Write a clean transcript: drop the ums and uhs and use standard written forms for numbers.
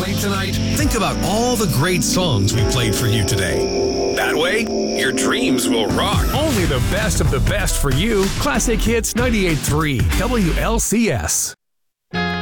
sleep tonight? Think about all the great songs we played for you today. That way, your dreams will rock. Only the best of the best for you. Classic Hits 98.3 WLCS.